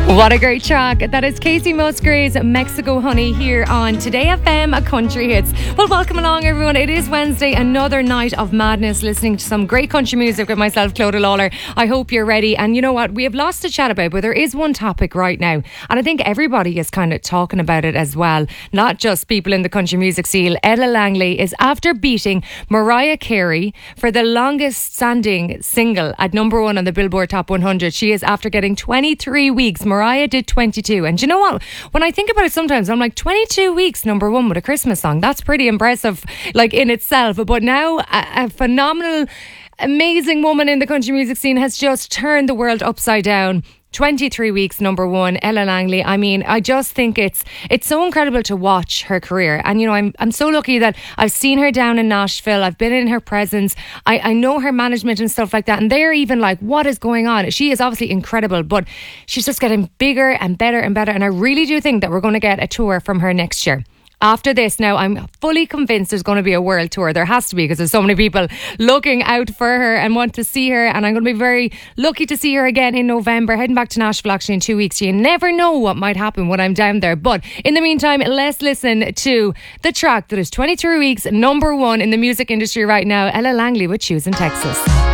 What a great track. That is Casey Musgraves' Mexico Honey here on Today FM, a Country Hits. Well, welcome along, everyone. It is Wednesday, another night of madness, listening to some great country music with myself, Clodagh Lawler. I hope you're ready. And you know what? We have lots to chat about, but there is one topic right now. And I think everybody is kind of talking about it as well. Not just people in the country music scene. Ella Langley is after beating Mariah Carey for the longest standing single at number one on the Billboard Top 100. She is after getting 23 weeks. Mariah did 22. And you know what? When I think about it sometimes, I'm like, 22 weeks number one with a Christmas song. That's pretty impressive, like in itself. But now a phenomenal, amazing woman in the country music scene has just turned the world upside down. 23 weeks number one, Ella Langley. I mean, I just think it's so incredible to watch her career. And you know, I'm so lucky that I've seen her down in Nashville. I've been in her presence. I know her management and stuff like that, and they're even like, what is going on? She is obviously incredible, but she's just getting bigger and better and better, and I really do think that we're going to get a tour from her next year. After this, now I'm fully convinced there's going to be a world tour. There has to be, because there's so many people looking out for her and want to see her, and I'm going to be very lucky to see her again in November, heading back to Nashville actually in 2 weeks. You never know what might happen when I'm down there, but in the meantime, let's listen to the track that is 23 weeks number one in the music industry right now, Ella Langley with Choosing Texas.